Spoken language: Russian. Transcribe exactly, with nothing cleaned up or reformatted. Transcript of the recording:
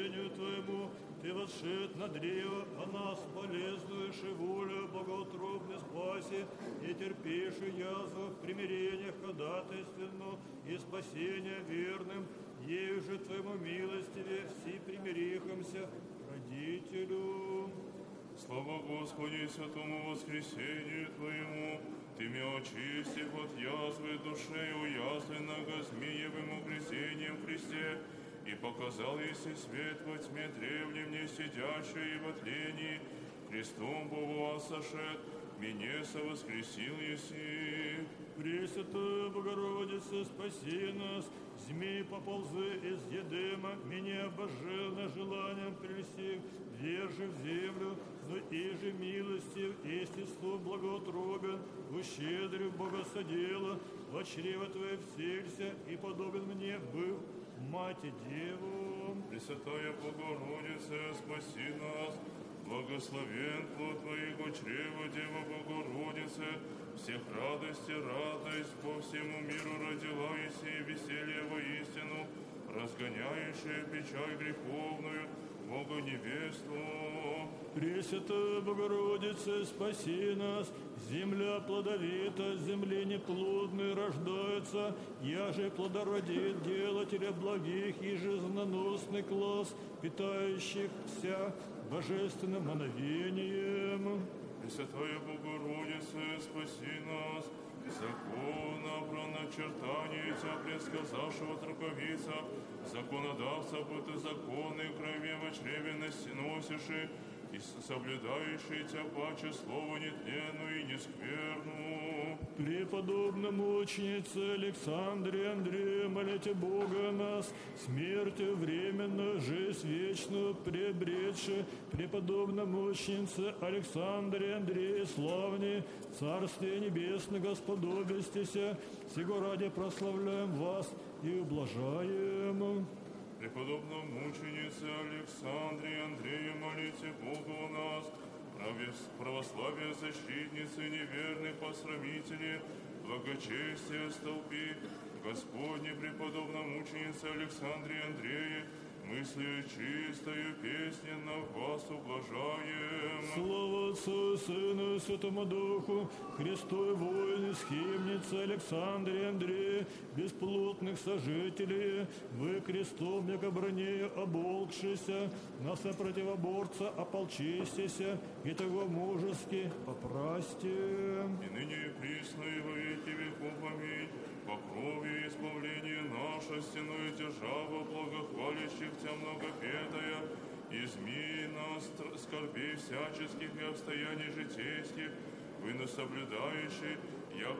спасению Твоему, Ты восшед на древо, а нас полезнуешь и волю богоутробной спаси, и терпишь и язву в примирениях ходатайственно, и спасение верным, ею же Твоему милостиве все примирихомся родителю. Слава Господи, святому воскресению Твоему, Ты меня очистив от язвы души уязвленного змеевым угрызением в Христе, и показал еси свет во тьме древнем, не сидящий и во тлении, Христом Богу сошед, меня совоскресил еси. Пресвятая Богородица, спаси нас, змей поползы из едема, меня обожженно желанием прельстив, держи в землю, но и же милостив, естество благоутробен, ущедрив богосодела, во чрево Твое вселься, и подобен мне был Мати Деву. Пресвятая Богородица, спаси нас, благословен плод Твоего чрева, Дева Богородица, всех радости, радость по всему миру родила еси, веселье воистину, разгоняющая печаль греховную, Бога невесту. Пресвятая Богородица, спаси нас, земля плодовита, земли неплодной рождается, яже плодородит делателя благих и жизненосный класс, питающихся божественным мановением. Пресвятая Богородица, спаси нас, закона про начертание Тебя предсказавшего троковица, законодавца будто законы крови во чреве носиши, и соблюдающий Тебя паче слово нетленную и нескверну. Преподобная мученица Александре Андрея, молите Бога о нас, смертью временно, жизнь вечную приобретши, преподобная мученица Александре Андрея, славней, Царствие Небесное, сподобистеся, сего ради прославляем вас и ублажаем. Преподобная мученица Александре Андрея, молите Бога о нас, православие защитницы неверных посрамителей, благочестие столпи, Господне преподобная мученица Александре Андрея, мыслью чистою песню на вас ублажаем. Слава Отцу, Сыну и Святому Духу, Христу и воину, схимнице Александре Андрея, бесплотных сожителей, вы крестом яко бронею оболкшися, на сопротивоборца ополчистися, и того мужески попрасти. И ныне и присно и во веки веков аминь. По крови избавления наша стеною держава, благохвалящих Тебя многопетая, измей нас скорбей всяческих и обстояний житейских, вы нас соблюдающий, як